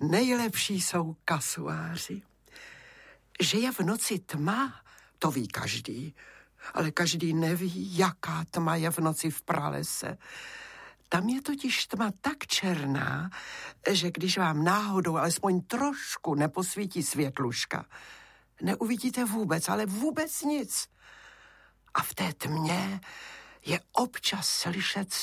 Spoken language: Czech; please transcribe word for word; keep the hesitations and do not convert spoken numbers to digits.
nejlepší jsou kasuáři. Že je v noci tma, to ví každý, ale každý neví, jaká tma je v noci v pralese. Tam je totiž tma tak černá, že když vám náhodou alespoň trošku neposvítí světluška, neuvidíte vůbec, ale vůbec nic. A v té tmě je občas slyšet